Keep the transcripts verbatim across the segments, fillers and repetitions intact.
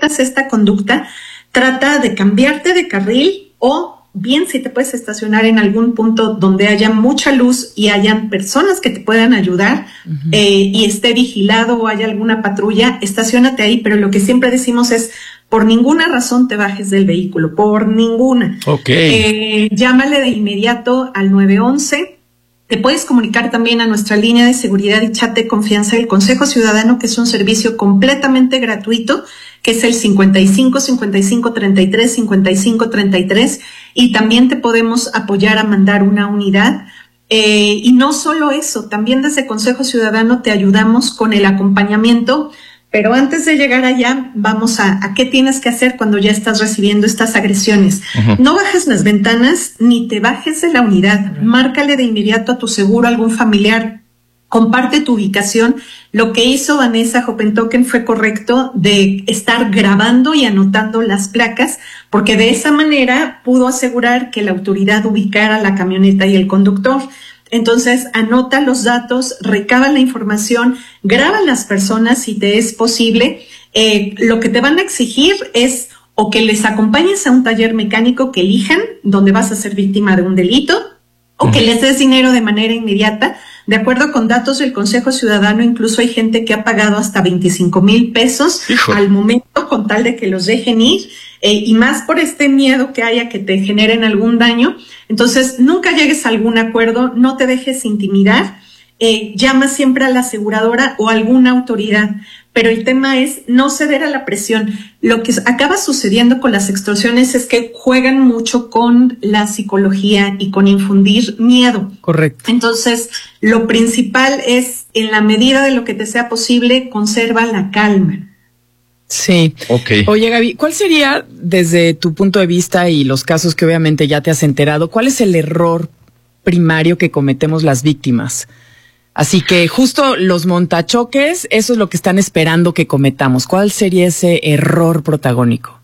detectas esta conducta, trata de cambiarte de carril o bien si te puedes estacionar en algún punto donde haya mucha luz y hayan personas que te puedan ayudar uh-huh. eh, y esté vigilado o haya alguna patrulla, estaciónate ahí, pero lo que siempre decimos es por ninguna razón te bajes del vehículo, por ninguna. Okay. Eh, llámale de inmediato al nueve once. Te puedes comunicar también a nuestra línea de seguridad y chat de confianza del Consejo Ciudadano, que es un servicio completamente gratuito, que es el cincuenta y cinco, cincuenta y cinco, treinta y tres, cincuenta y cinco, treinta y tres, y también te podemos apoyar a mandar una unidad. Eh, y no solo eso, también desde Consejo Ciudadano te ayudamos con el acompañamiento. Pero antes de llegar allá, vamos a, a qué tienes que hacer cuando ya estás recibiendo estas agresiones. Uh-huh. No bajes las ventanas ni te bajes de la unidad. Uh-huh. Márcale de inmediato a tu seguro, a algún familiar. Comparte tu ubicación. Lo que hizo Vanessa Hopentoken fue correcto de estar grabando y anotando las placas, porque de esa manera pudo asegurar que la autoridad ubicara la camioneta y el conductor. Entonces, anota los datos, recaba la información, graba las personas si te es posible. Eh, lo que te van a exigir es o que les acompañes a un taller mecánico que elijan, donde vas a ser víctima de un delito, o que les des dinero de manera inmediata. De acuerdo con datos del Consejo Ciudadano, incluso hay gente que ha pagado hasta veinticinco mil pesos Hijo. al momento con tal de que los dejen ir, eh, y más por este miedo que haya que te generen algún daño. Entonces, nunca llegues a algún acuerdo, no te dejes intimidar, eh, llama siempre a la aseguradora o a alguna autoridad. Pero el tema es no ceder a la presión. Lo que acaba sucediendo con las extorsiones es que juegan mucho con la psicología y con infundir miedo. Correcto. Entonces, lo principal es, en la medida de lo que te sea posible, conserva la calma. Sí. Okay. Oye, Gaby, ¿cuál sería, desde tu punto de vista y los casos que obviamente ya te has enterado, cuál es el error primario que cometemos las víctimas? Así que justo los montachoques, eso es lo que están esperando que cometamos. ¿Cuál sería ese error protagónico?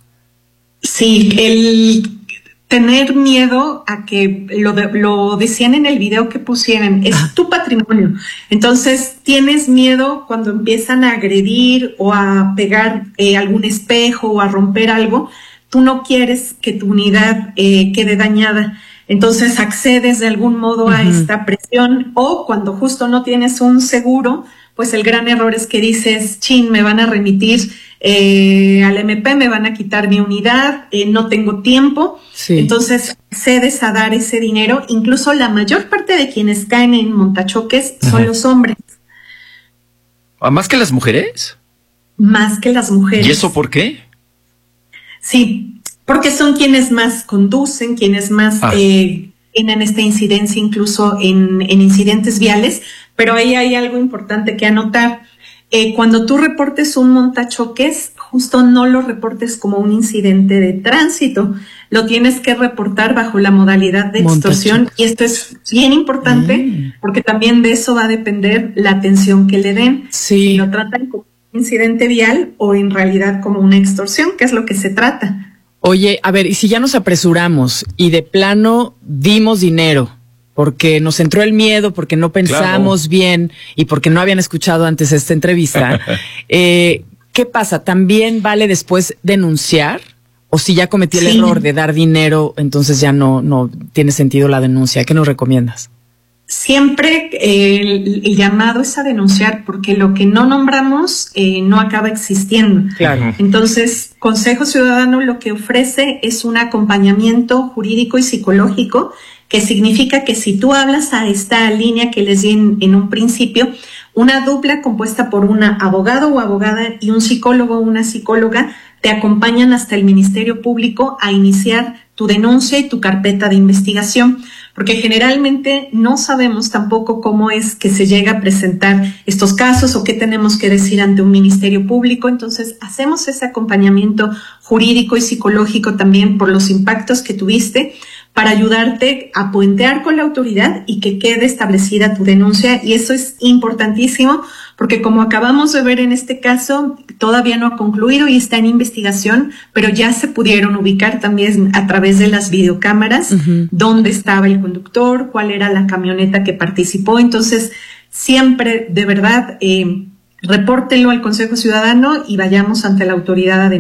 Sí, el tener miedo a que lo, de, lo decían en el video que pusieran, es ah. tu patrimonio. Entonces tienes miedo cuando empiezan a agredir o a pegar eh, algún espejo o a romper algo. Tú no quieres que tu unidad eh, quede dañada. Entonces accedes de algún modo uh-huh. a esta presión, o cuando justo no tienes un seguro, pues el gran error es que dices, chin, me van a remitir eh, al M P, me van a quitar mi unidad, eh, no tengo tiempo. Sí. Entonces accedes a dar ese dinero. Incluso la mayor parte de quienes caen en montachoques uh-huh. son los hombres. ¿Más que las mujeres? Más que las mujeres. ¿Y eso por qué? Sí, porque son quienes más conducen, quienes más ah. eh, tienen esta incidencia incluso en, en incidentes viales, pero ahí hay algo importante que anotar. Eh, cuando tú reportes un montachoques, justo no lo reportes como un incidente de tránsito, lo tienes que reportar bajo la modalidad de extorsión, y esto es bien importante mm. porque también de eso va a depender la atención que le den. Sí. Si lo tratan como un incidente vial o en realidad como una extorsión, que es lo que se trata. Oye, a ver, y si ya nos apresuramos y de plano dimos dinero porque nos entró el miedo, porque no pensamos claro. bien y porque no habían escuchado antes esta entrevista, eh, ¿qué pasa? ¿También vale después denunciar? ¿O si ya cometí el sí. error de dar dinero, entonces ya no, no tiene sentido la denuncia? ¿Qué nos recomiendas? Siempre eh, el, el llamado es a denunciar, porque lo que no nombramos eh, no acaba existiendo. Claro. Entonces, Consejo Ciudadano lo que ofrece es un acompañamiento jurídico y psicológico, que significa que si tú hablas a esta línea que les di en, en un principio, una dupla compuesta por una abogado o abogada y un psicólogo o una psicóloga te acompañan hasta el Ministerio Público a iniciar tu denuncia y tu carpeta de investigación, porque generalmente no sabemos tampoco cómo es que se llega a presentar estos casos o qué tenemos que decir ante un Ministerio Público. Entonces hacemos ese acompañamiento jurídico y psicológico también por los impactos que tuviste, para ayudarte a puentear con la autoridad y que quede establecida tu denuncia. Y eso es importantísimo, porque como acabamos de ver en este caso, todavía no ha concluido y está en investigación, pero ya se pudieron ubicar también a través de las videocámaras uh-huh. dónde estaba el conductor, cuál era la camioneta que participó. Entonces, siempre, de verdad, eh, repórtenlo al Consejo Ciudadano y vayamos ante la autoridad a denunciar.